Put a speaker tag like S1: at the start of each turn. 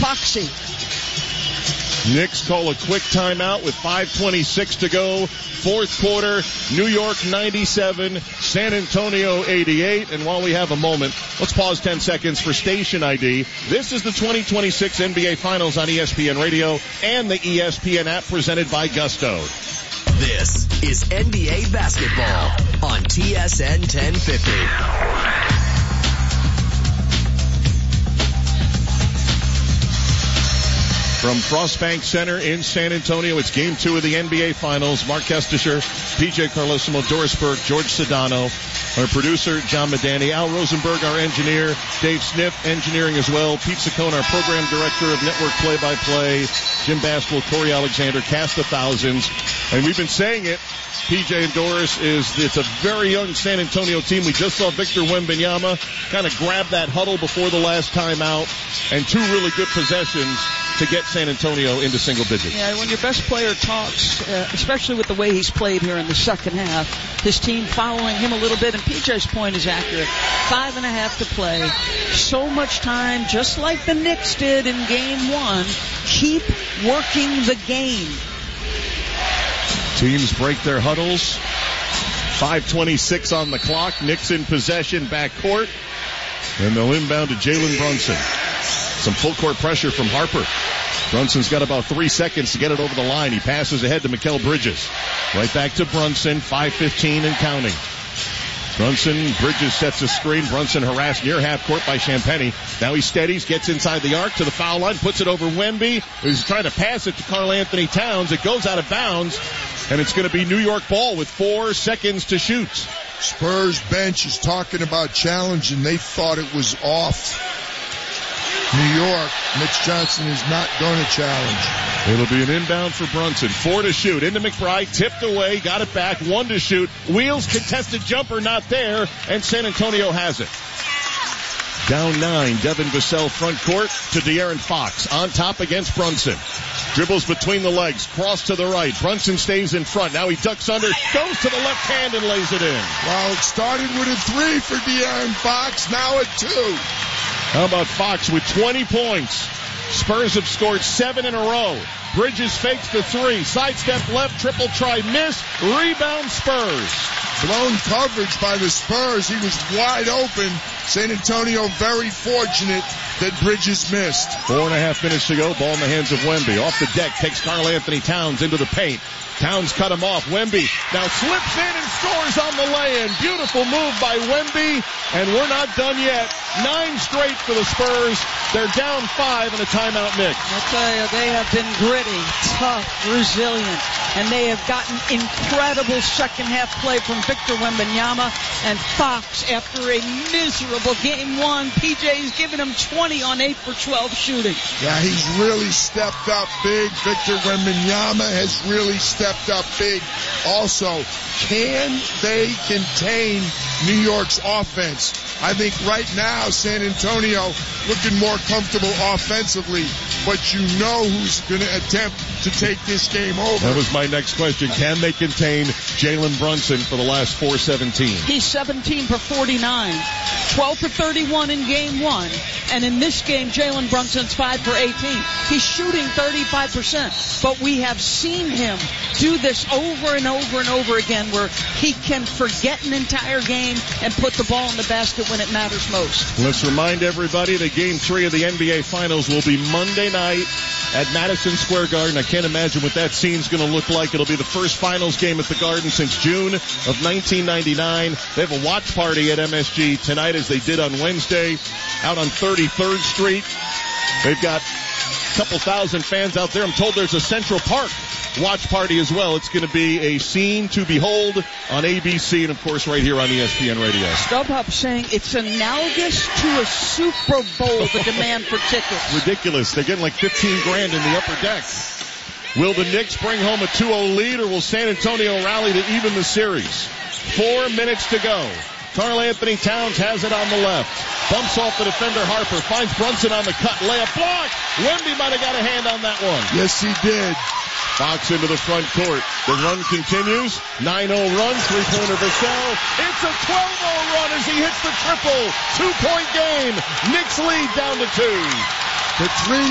S1: Foxy.
S2: Knicks call a quick timeout with 5:26 to go. Fourth quarter, New York 97, San Antonio 88. And while we have a moment, let's pause 10 seconds for station ID. This is the 2026 NBA Finals on ESPN Radio and the ESPN app presented by Gusto.
S3: This is NBA basketball on TSN 1050.
S2: From Frostbank Center in San Antonio, it's Game 2 of the NBA Finals. Mark Kestisher, PJ Carlesimo, Doris Burke, George Sedano, our producer, John Medani, Al Rosenberg, our engineer, Dave Sniff, engineering as well, Pete Saccone, our program director of network play-by-play, Jim Baskell, Corey Alexander, cast of thousands. And we've been saying it, PJ and Doris, it's a very young San Antonio team. We just saw Victor Wembanyama kind of grab that huddle before the last timeout, and two really good possessions to get San Antonio into single digits.
S1: Yeah, when your best player talks, especially with the way he's played here in the second half, his team following him a little bit, and PJ's point is accurate. 5.5 to play. So much time, just like the Knicks did in Game 1. Keep working the game.
S2: Teams break their huddles. 5:26 on the clock. Knicks in possession, backcourt. And they'll inbound to Jalen Brunson. Some full court pressure from Harper. Brunson's got about 3 seconds to get it over the line. He passes ahead to Mikal Bridges. Right back to Brunson, 5:15 and counting. Bridges sets a screen. Brunson harassed near half court by Champagnie. Now he steadies, gets inside the arc to the foul line, puts it over Wemby, who's trying to pass it to Karl Anthony Towns. It goes out of bounds, and it's going to be New York ball with 4 seconds to shoot.
S4: Spurs bench is talking about challenge, and they thought it was off. New York, Mitch Johnson is not going to challenge.
S2: It'll be an inbound for Brunson. 4 to shoot. Into McBride. Tipped away. Got it back. 1 to shoot. Wheels. Contested jumper. Not there. And San Antonio has it. Down 9. Devin Vassell front court to De'Aaron Fox. On top against Brunson. Dribbles between the legs. Cross to the right. Brunson stays in front. Now he ducks under. Goes to the left hand and lays it in.
S4: Well, it started with a 3 for De'Aaron Fox. Now a 2.
S2: How about Fox with 20 points? Spurs have scored 7 in a row. Bridges fakes the 3. Sidestep left. Triple try. Miss. Rebound Spurs.
S4: Blown coverage by the Spurs. He was wide open. San Antonio very fortunate that Bridges missed.
S2: 4.5 minutes to go. Ball in the hands of Wemby. Off the deck. Takes Karl Anthony Towns into the paint. Towns cut him off. Wemby now slips in and scores on the lay-in. Beautiful move by Wemby. And we're not done yet. 9 straight for the Spurs. They're down 5 in a timeout, Knicks.
S1: I tell you, they have been gritty, tough, resilient, and they have gotten incredible second half play from Victor Wembanyama and Fox after a miserable Game 1. PJ's giving him 20 on 8 for 12 shooting.
S4: Yeah, he's really stepped up big. Victor Wembanyama has really stepped up big. Also, can they contain New York's offense? I think right now San Antonio looking more comfortable offensively, but you know who's going to attempt to take this game over.
S2: That was my next question. Can they contain Jalen Brunson for the last 4:17?
S1: He's 17 for 49, 12 for 31 in Game 1, and in this game Jalen Brunson's 5 for 18. He's shooting 35%, but we have seen him do this over and over and over again where he can forget an entire game and put the ball in the basket when it matters most.
S2: Let's remind everybody that Game 3 of the NBA Finals will be Monday night at Madison Square Garden. I can't imagine what that scene's going to look like. It'll be the first Finals game at the Garden since June of 1999. They have a watch party at MSG tonight as they did on Wednesday out on 33rd Street. They've got a couple thousand fans out there. I'm told there's a Central Park watch party as well. It's going to be a scene to behold on ABC and, of course, right here on ESPN Radio.
S1: StubHub saying it's analogous to a Super Bowl, the demand for tickets.
S2: Ridiculous. They're getting like $15,000 in the upper deck. Will the Knicks bring home a 2-0 lead, or will San Antonio rally to even the series? 4 minutes to go. Karl Anthony Towns has it on the left. Bumps off the defender Harper. Finds Brunson on the cut. Layup block. Wemby might have got a hand on that one.
S4: Yes, he did.
S2: Fox into the front court. The run continues. 9-0 run. Three-pointer Vassell. It's a 12-0 run as he hits the triple. 2-point game. Knicks lead down to 2.
S4: The three